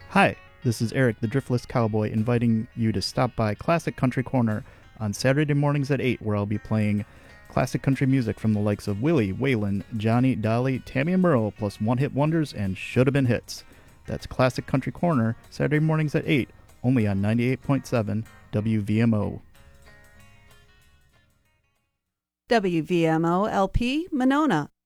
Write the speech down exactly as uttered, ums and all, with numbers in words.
Hi, this is Eric, the Driftless Cowboy, inviting you to stop by Classic Country Corner on Saturday mornings at eight, where I'll be playing classic country music from the likes of Willie, Waylon, Johnny, Dolly, Tammy and Merle, plus one-hit wonders and should-have been hits. That's Classic Country Corner, Saturday mornings at eight, only on ninety-eight point seven W V M O. W V M O L P Monona,